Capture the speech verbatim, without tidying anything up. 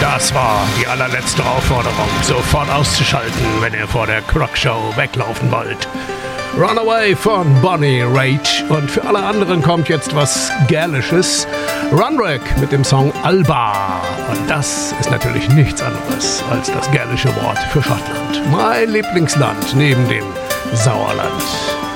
Das war die allerletzte Aufforderung, sofort auszuschalten, wenn ihr vor der Croc-Show weglaufen wollt. Runaway von Bonnie Raitt. Und für alle anderen kommt jetzt was Gälisches. Runrig mit dem Song Alba. Und das ist natürlich nichts anderes als das gälische Wort für Schottland. Mein Lieblingsland neben dem Sauerland.